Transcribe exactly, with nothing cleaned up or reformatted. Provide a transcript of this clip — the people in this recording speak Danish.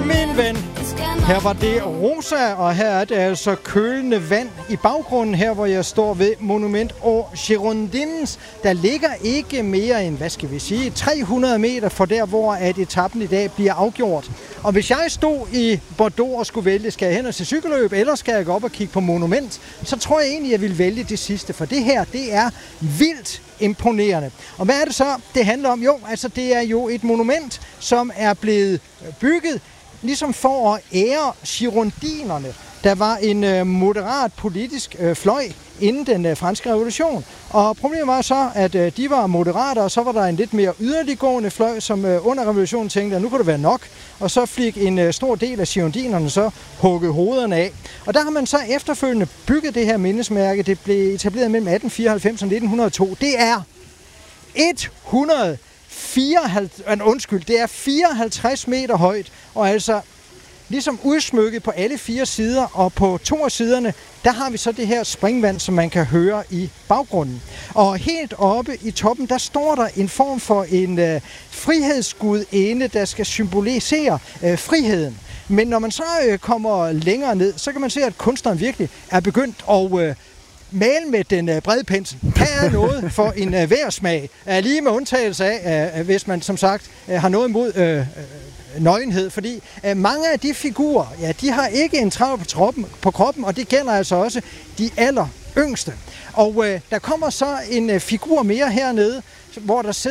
min ven. Her var det Rosa, og her er det altså kølende vand i baggrunden, her hvor jeg står ved Monument aux Girondins. Der ligger ikke mere end, hvad skal vi sige, tre hundrede meter fra der, hvor at etappen i dag bliver afgjort. Og hvis jeg stod i Bordeaux og skulle vælge, skal jeg hen og se cykelløb, eller skal jeg gå op og kigge på Monument, så tror jeg egentlig, jeg vil vælge det sidste, for det her, det er vildt imponerende. Og hvad er det så, det handler om? Jo, altså det er jo et monument, som er blevet bygget ligesom for at ære girondinerne. Der var en øh, moderat politisk øh, fløj inden den øh, franske revolution. Og problemet var så, at øh, de var moderate, og så var der en lidt mere yderliggående fløj, som øh, under revolutionen tænkte, at nu kunne det være nok. Og så fik en øh, stor del af girondinerne så hugget hovederne af. Og der har man så efterfølgende bygget det her mindesmærke. Det blev etableret mellem atten fireoghalvfems og nitten hundrede og to. Det er et hundrede fireoghalvtreds, undskyld, det er fireoghalvtreds meter højt, og altså ligesom udsmykket på alle fire sider, og på to af siderne, der har vi så det her springvand, som man kan høre i baggrunden. Og helt oppe i toppen, der står der en form for en øh, frihedsgudinde, der skal symbolisere øh, friheden. Men når man så øh, kommer længere ned, så kan man se, at kunstneren virkelig er begyndt at øh, male med den øh, brede pensel. Her er noget for en øh, værsmag. Øh, lige med undtagelse af, øh, hvis man som sagt øh, har noget imod øh, øh, nøgenhed, fordi øh, mange af de figurer, ja, de har ikke en trav på, troppen, på kroppen, og det gælder altså også de aller yngste. Og øh, der kommer så en øh, figur mere hernede, hvor der sidder